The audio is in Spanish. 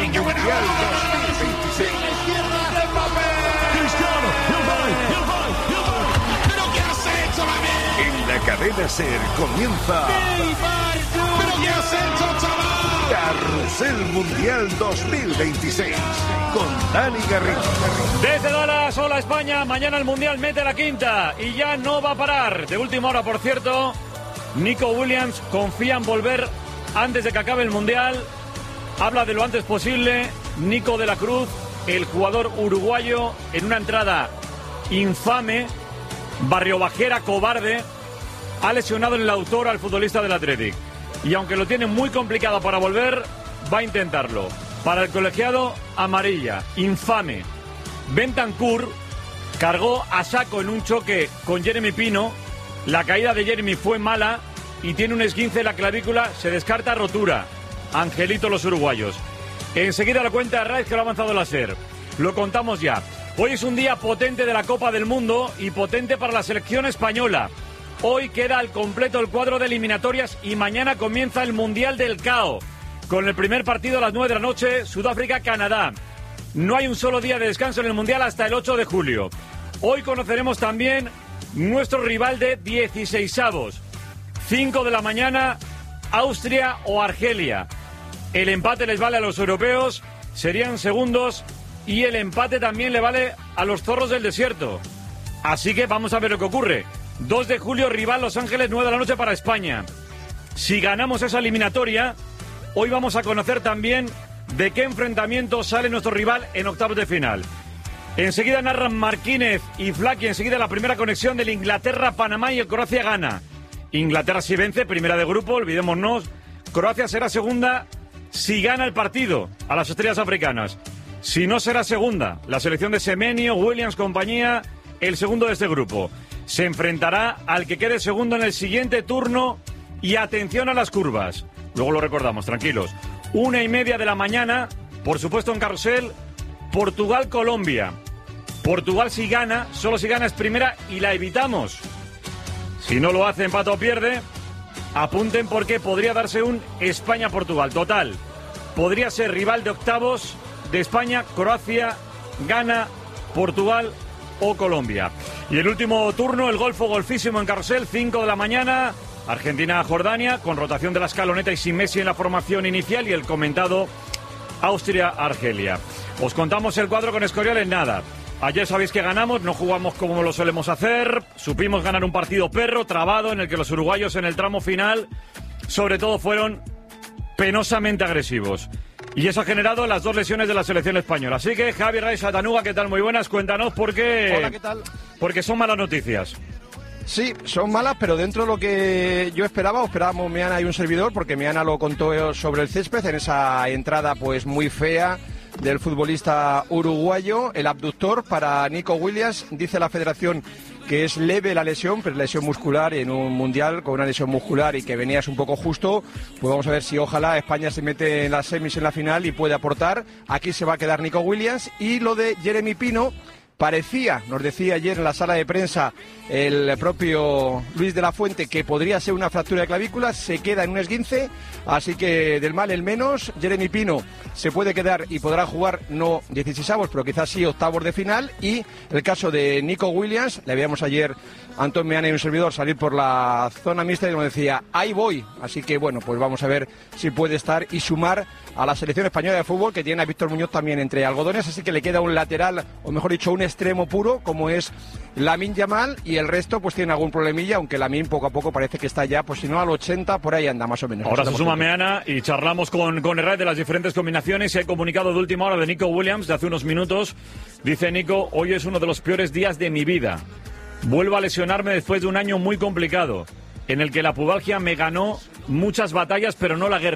Mundial 2026. En la cadena SER comienza Carrusel Mundial 2026 con Dani Garrido. Desde Dallas, hola España, mañana el Mundial mete la quinta y ya no va a parar. De última hora, por cierto, Nico Williams confía en volver antes de que acabe el Mundial. Habla de lo antes posible. Nico de la Cruz, el jugador uruguayo, en una entrada infame, barriobajera, cobarde, ha lesionado en el autor al futbolista del Athletic. Y aunque lo tiene muy complicado para volver, va a intentarlo. Para el colegiado, amarilla, infame. Bentancur cargó a saco en un choque con Jeremy Pino. La caída de Jeremy fue mala y tiene un esguince en la clavícula. Se descarta rotura. Angelito los uruguayos. Enseguida la cuenta de Raiz que lo ha avanzado la SER. Lo contamos ya. Hoy es un día potente de la Copa del Mundo y potente para la selección española. Hoy queda al completo el cuadro de eliminatorias y mañana comienza el Mundial del CAO. Con el primer partido a las 9 de la noche, Sudáfrica-Canadá. No hay un solo día de descanso en el Mundial hasta el 8 de julio. Hoy conoceremos también nuestro rival de 16avos. 5 de la mañana, Austria o Argelia. El empate les vale a los europeos, serían segundos, y el empate también le vale a los zorros del desierto. Así que vamos a ver lo que ocurre. 2 de julio, rival Los Ángeles, 9 de la noche para España. Si ganamos esa eliminatoria, hoy vamos a conocer también de qué enfrentamiento sale nuestro rival en octavos de final. Enseguida narran Marquínez y Flaqui, enseguida la primera conexión del Inglaterra-Panamá y el Croacia-Ghana. Inglaterra si vence, primera de grupo, olvidémonos. Croacia será segunda si gana el partido a las estrellas africanas. Si no, será segunda la selección de Semenyo, Williams, compañía, el segundo de este grupo. Se enfrentará al que quede segundo en el siguiente turno y atención a las curvas. Luego lo recordamos, tranquilos. 1:30 de la mañana, por supuesto en Carrusel, Portugal-Colombia. Portugal si gana, solo si gana es primera y la evitamos. Si no lo hace, empata o pierde, apunten porque podría darse un España-Portugal. Total, podría ser rival de octavos de España, Croacia, Ghana, Portugal o Colombia. Y el último turno, el golfo golfísimo en Carrusel, 5 de la mañana, Argentina-Jordania, con rotación de la escaloneta y sin Messi en la formación inicial, y el comentado Austria-Argelia. Os contamos el cuadro con Escorial en nada. Ayer sabéis que ganamos, no jugamos como lo solemos hacer, supimos ganar un partido perro, trabado, en el que los uruguayos en el tramo final, sobre todo, fueron penosamente agresivos. Y eso ha generado las 2 lesiones de la selección española. Así que, Javi Raiz Atanuga, ¿qué tal? Muy buenas, cuéntanos por qué. Hola, ¿qué tal? Porque son malas noticias. Sí, son malas, pero dentro de lo que yo esperábamos Meana y un servidor, porque Meana lo contó sobre el césped en esa entrada pues muy fea del futbolista uruguayo. El abductor para Nico Williams, dice la federación que es leve la lesión, pero lesión muscular en un mundial con una lesión muscular y que venías un poco justo. Pues vamos a ver si ojalá España se mete en las semis en la final y puede aportar. Aquí se va a quedar Nico Williams. Y lo de Jeremy Pino, parecía, nos decía ayer en la sala de prensa el propio Luis de la Fuente, que podría ser una fractura de clavícula, se queda en un esguince, así que del mal el menos. Jeremy Pino se puede quedar y podrá jugar, no 16avos, pero quizás sí octavos de final. Y el caso de Nico Williams, le veíamos ayer a Antón Meana y un servidor salir por la zona mixta y nos decía, ahí voy. Así que bueno, pues vamos a ver si puede estar y sumar a la selección española de fútbol, que tiene a Víctor Muñoz también entre algodones, así que le queda un lateral, o mejor dicho, un extremo puro, como es Lamine Yamal, y el resto pues tiene algún problemilla, aunque Lamine poco a poco parece que está ya, pues si no al 80, por ahí anda más o menos. Ahora se suma Meana y charlamos con Herrera de las diferentes combinaciones. Se ha comunicado de última hora de Nico Williams de hace unos minutos. Dice Nico, hoy es uno de los peores días de mi vida. Vuelvo a lesionarme después de un año muy complicado, en el que la pubalgia me ganó muchas batallas, pero no la guerra.